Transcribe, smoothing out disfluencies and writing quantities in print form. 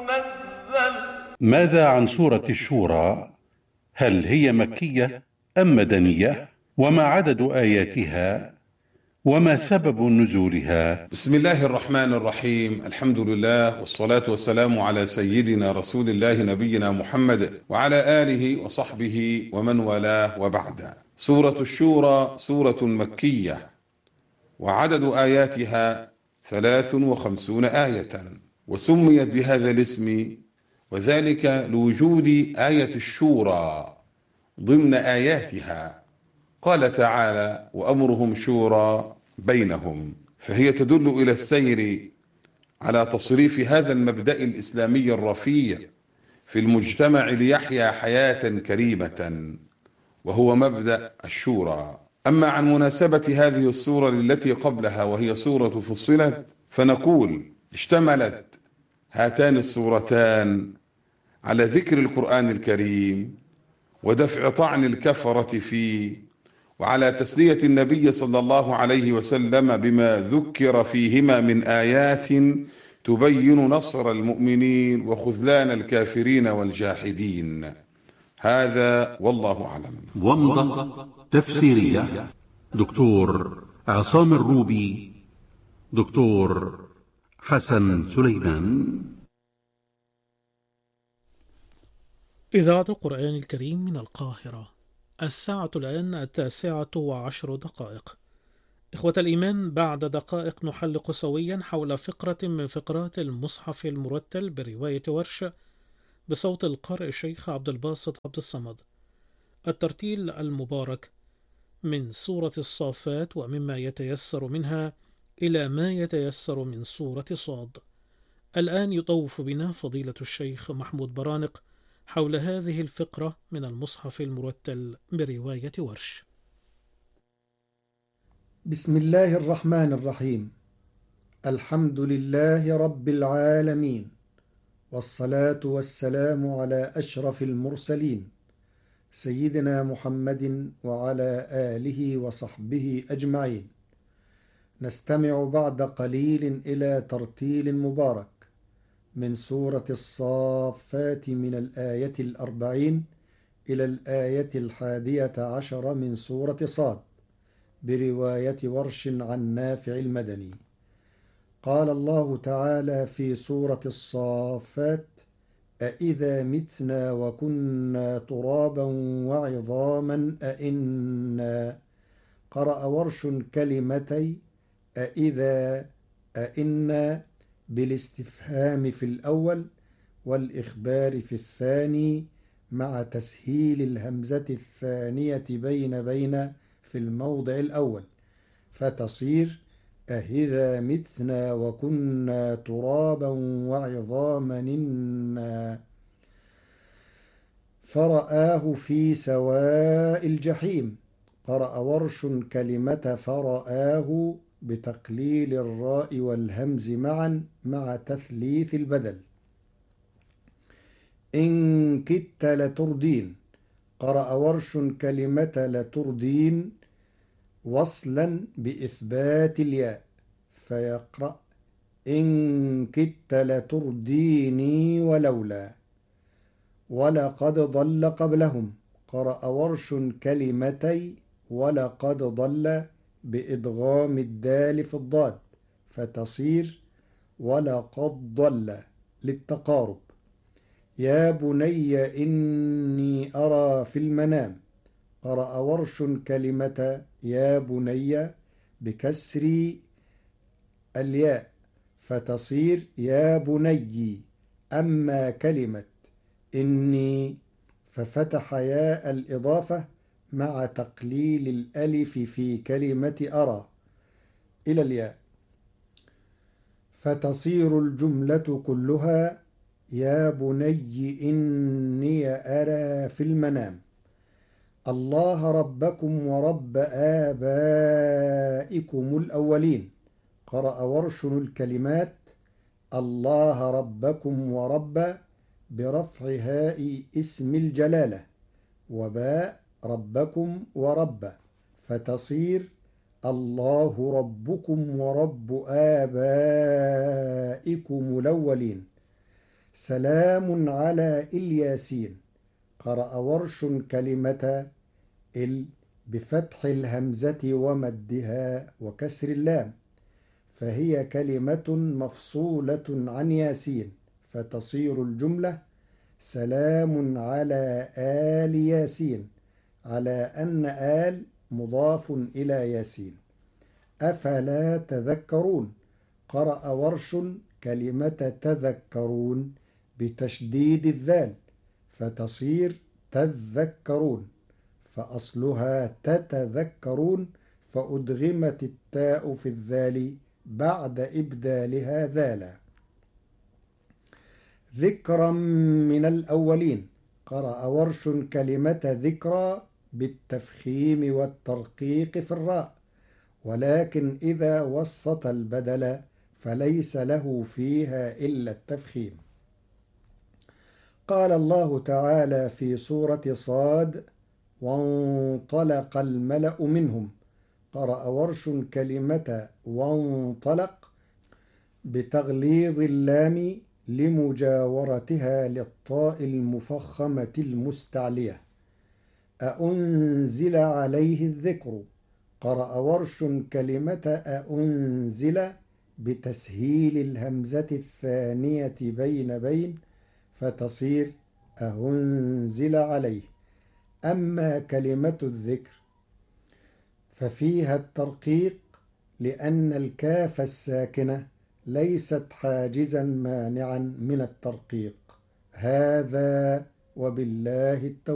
منزل. ماذا عن سورة الشورى؟ هل هي مكية أم مدنية؟ وما عدد آياتها؟ وما سبب نزولها؟ بسم الله الرحمن الرحيم. الحمد لله والصلاة والسلام على سيدنا رسول الله نبينا محمد وعلى آله وصحبه ومن والاه، وبعد. سورة الشورى سورة مكية، وعدد آياتها 53 آية، وسميت بهذا الاسم وذلك لوجود آية الشورى ضمن آياتها. قال تعالى: وأمرهم شورى بينهم، فهي تدل إلى السير على تصريف هذا المبدأ الإسلامي الرفيع في المجتمع ليحيا حياة كريمة، وهو مبدأ الشورى. أما عن مناسبة هذه السورة التي قبلها وهي سورة فصلت، فنقول اشتملت هاتان السورتان على ذكر القرآن الكريم ودفع طعن الكفرة فيه، وعلى تسلية النبي صلى الله عليه وسلم بما ذكر فيهما من آيات تبين نصر المؤمنين وخذلان الكافرين والجاحدين. هذا والله أعلم. ومضة تفسيرية، دكتور عصام الروبي، دكتور حسن سليمان. إذاعة القرآن الكريم من القاهرة. الساعة الآن 9:10. إخوة الإيمان، بعد دقائق نحلق سويا حول فقرة من فقرات المصحف المرتل برواية ورش بصوت القارئ الشيخ عبد الباسط عبد الصمد. الترتيل المبارك من سورة الصافات ومما يتيسر منها إلى ما يتيسر من سورة صاد. الآن يطوف بنا فضيلة الشيخ محمود برانق حول هذه الفقرة من المصحف المرتل برواية ورش. بسم الله الرحمن الرحيم. الحمد لله رب العالمين، والصلاة والسلام على أشرف المرسلين سيدنا محمد وعلى آله وصحبه أجمعين. نستمع بعد قليل إلى ترتيل مبارك من سورة الصافات من الآية 40 إلى الآية 11 من سورة صاد برواية ورش عن نافع المدني. قال الله تعالى في سورة الصافات: أإذا متنا وكنا ترابا وعظاما أإنا. قرأ ورش كلمتي أإذا أإنا بالاستفهام في الأول والإخبار في الثاني، مع تسهيل الهمزة الثانية بين في الموضع الأول، فتصير أهذا متنا وكنا ترابا وعظاما إنا. فرآه في سواء الجحيم. قرأ ورش كلمة فرآه بتقليل الراء والهمز معا مع تثليث البدل. إن كدت لتردين. قرأ ورش كلمة لتردين وصلا بإثبات الياء، فيقرأ: إن كدت لترديني ولولا. ولقد ضل قبلهم. قرأ ورش كلمتي ولقد ضل بإدغام الدال في الضاد، فتصير ولقد ضل للتقارب. يا بني إني أرى في المنام. قرأ ورش كلمة يا بني بكسر الياء، فتصير يا بني. أما كلمة إني ففتح ياء الإضافة مع تقليل الألف في كلمة أرى إلى الياء، فتصير الجملة كلها يا بني إني أرى في المنام. الله ربكم ورب آبائكم الأولين. قرأ ورش الكلمات الله ربكم ورب برفع هاء اسم الجلالة، وباء ربكم ورب، فتصير الله ربكم ورب آبائكم الأولين. سلام على الياسين. قرأ ورش كلمة بفتح الهمزة ومدها وكسر اللام، فهي كلمة مفصولة عن ياسين، فتصير الجملة سلام على آل ياسين، على أن آل مضاف إلى ياسين. أفلا تذكرون. قرأ ورش كلمة تذكرون بتشديد الذال، فتصير تذكرون، فأصلها تتذكرون، فأدغمت التاء في الذال بعد إبدالها ذالا. ذكرا من الأولين. قرأ ورش كلمة ذكرى بالتفخيم والترقيق في الراء، ولكن إذا وسط البدل فليس له فيها إلا التفخيم. قال الله تعالى في سورة صاد: وانطلق الملأ منهم. قرأ ورش كلمة وانطلق بتغليظ اللام لمجاورتها للطاء المفخمة المستعلية. أأنزل عليه الذكر. قرأ ورش كلمة أأنزل بتسهيل الهمزة الثانية بين فتصير أأنزل عليه. أما كلمة الذكر ففيها الترقيق، لأن الكاف الساكنة ليست حاجزا مانعا من الترقيق. هذا وبالله التوفيق.